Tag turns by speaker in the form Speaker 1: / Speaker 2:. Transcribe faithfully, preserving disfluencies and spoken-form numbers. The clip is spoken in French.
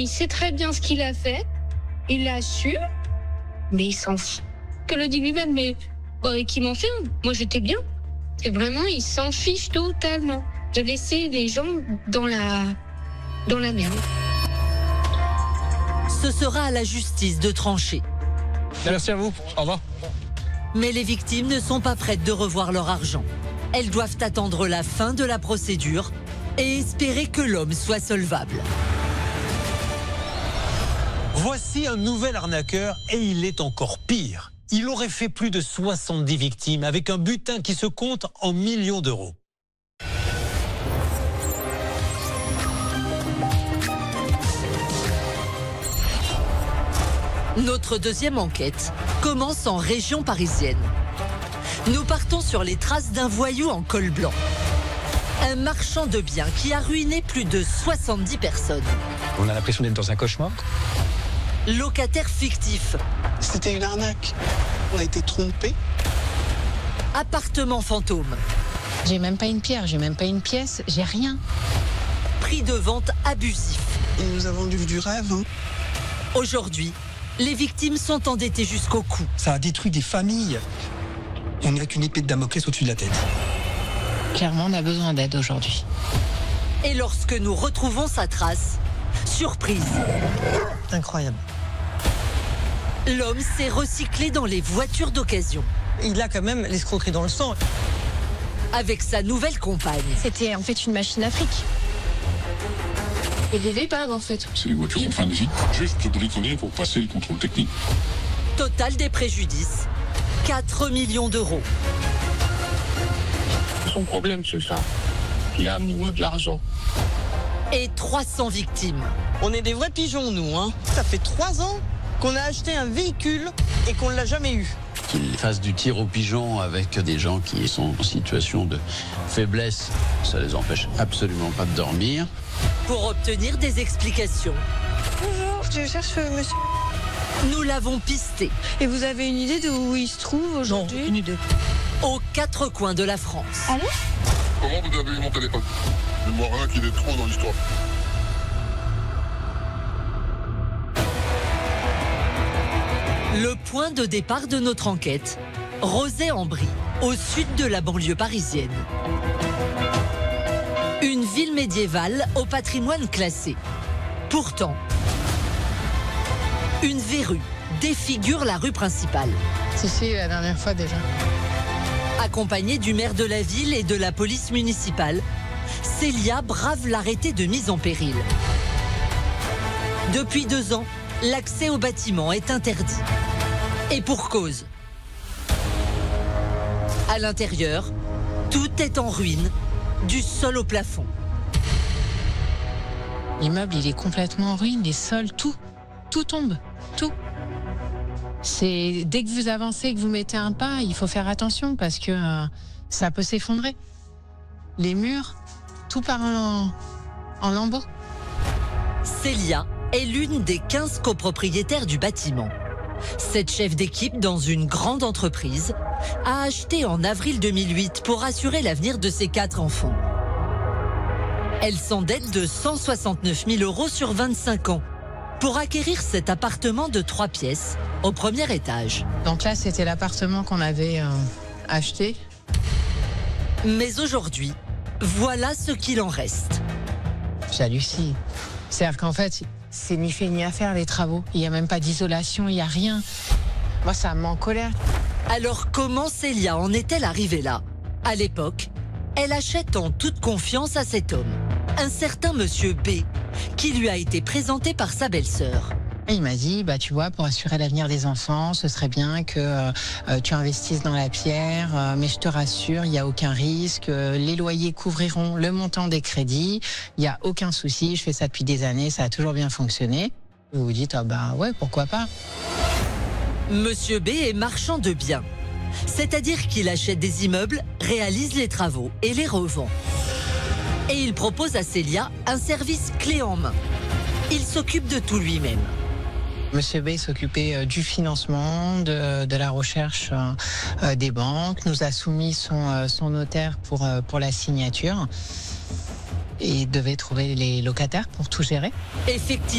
Speaker 1: sait très bien ce qu'il a fait, il l'assume, mais il s'en fout. Que le dit lui-même, mais bon, qui m'en fait, moi j'étais bien. Et vraiment, il s'en fiche totalement de laisser les gens dans la, dans la merde.
Speaker 2: Ce sera à la justice de trancher.
Speaker 3: Merci à vous, au revoir.
Speaker 2: Mais les victimes ne sont pas prêtes de revoir leur argent. Elles doivent attendre la fin de la procédure et espérer que l'homme soit solvable.
Speaker 4: Voici un nouvel arnaqueur et il est encore pire. Il aurait fait plus de soixante-dix victimes avec un butin qui se compte en millions d'euros.
Speaker 2: Notre deuxième enquête commence en région parisienne. Nous partons sur les traces d'un voyou en col blanc. Un marchand de biens qui a ruiné plus de soixante-dix personnes.
Speaker 3: On a l'impression d'être dans un cauchemar.
Speaker 2: Locataire fictif.
Speaker 5: C'était une arnaque. On a été trompés.
Speaker 2: Appartement fantôme.
Speaker 6: J'ai même pas une pierre, j'ai même pas une pièce, j'ai rien.
Speaker 2: Prix de vente abusif.
Speaker 5: Il nous a vendu du rêve. Hein.
Speaker 2: Aujourd'hui, les victimes sont endettées jusqu'au cou.
Speaker 7: Ça a détruit des familles. On est avec une épée de Damoclès au-dessus de la tête.
Speaker 6: Clairement, on a besoin d'aide aujourd'hui.
Speaker 2: Et lorsque nous retrouvons sa trace, surprise.
Speaker 8: Incroyable.
Speaker 2: L'homme s'est recyclé dans les voitures d'occasion.
Speaker 8: Il a quand même l'escroquerie dans le sang.
Speaker 2: Avec sa nouvelle compagne.
Speaker 6: C'était en fait une machine à fric.
Speaker 1: Et des épaves, en fait.
Speaker 9: C'est les voitures en fin de vie, juste briconner pour passer le contrôle technique.
Speaker 2: Total des préjudices, quatre millions d'euros.
Speaker 9: Son problème, c'est ça. Il est amoureux de l'argent.
Speaker 2: Et trois cents victimes.
Speaker 8: On est des vrais pigeons, nous. Hein. Ça fait trois ans qu'on a acheté un véhicule et qu'on ne l'a jamais eu.
Speaker 10: Qu'ils fassent du tir au pigeon avec des gens qui sont en situation de faiblesse, ça les empêche absolument pas de dormir.
Speaker 2: Pour obtenir des explications.
Speaker 11: Bonjour, je cherche monsieur.
Speaker 2: Nous l'avons pisté.
Speaker 11: Et vous avez une idée de où il se trouve aujourd'hui?
Speaker 8: Non, une idée.
Speaker 2: Aux quatre coins de la France.
Speaker 11: Allô?
Speaker 9: Comment vous avez eu mon téléphone? Je ne vois rien qu'il est trop dans l'histoire.
Speaker 2: Le point de départ de notre enquête, Rozay-en-Brie, au sud de la banlieue parisienne. Une ville médiévale au patrimoine classé. Pourtant, une verrue défigure la rue principale.
Speaker 6: Si, si, la dernière fois déjà.
Speaker 2: Accompagnée du maire de la ville et de la police municipale, Célia brave l'arrêté de mise en péril. Depuis deux ans, l'accès au bâtiment est interdit. Et pour cause. À l'intérieur, tout est en ruine, du sol au plafond.
Speaker 6: L'immeuble, il est complètement en ruine, les sols, tout. Tout tombe, tout. C'est dès que vous avancez, que vous mettez un pas, il faut faire attention parce que euh, ça peut s'effondrer. Les murs, tout part en, en lambeaux.
Speaker 2: Célia est l'une des quinze copropriétaires du bâtiment. Cette chef d'équipe dans une grande entreprise a acheté en avril deux mille huit pour assurer l'avenir de ses quatre enfants. Elle s'endette de cent soixante-neuf mille euros sur vingt-cinq ans pour acquérir cet appartement de trois pièces au premier étage.
Speaker 6: Donc là, c'était l'appartement qu'on avait euh, acheté.
Speaker 2: Mais aujourd'hui, voilà ce qu'il en reste.
Speaker 6: J'hallucine. C'est-à-dire qu'en fait, c'est ni fait ni à faire les travaux. Il n'y a même pas d'isolation, il n'y a rien. Moi, ça me met en colère.
Speaker 2: Alors comment Célia en est-elle arrivée là? À l'époque, elle achète en toute confiance à cet homme, un certain monsieur B, qui lui a été présenté par sa belle-sœur.
Speaker 6: Il m'a dit, bah, tu vois, pour assurer l'avenir des enfants, ce serait bien que euh, tu investisses dans la pierre, euh, mais je te rassure, il n'y a aucun risque, euh, les loyers couvriront le montant des crédits, il n'y a aucun souci, je fais ça depuis des années, ça a toujours bien fonctionné. Vous vous dites, ah bah ouais, pourquoi pas.
Speaker 2: Monsieur B est marchand de biens, c'est-à-dire qu'il achète des immeubles, réalise les travaux et les revend. Et il propose à Célia un service clé en main. Il s'occupe de tout lui-même.
Speaker 6: Monsieur B s'occupait euh, du financement, de, de la recherche euh, des banques, nous a soumis son, euh, son notaire pour, euh, pour la signature et devait trouver les locataires pour tout gérer.
Speaker 2: Effectivement.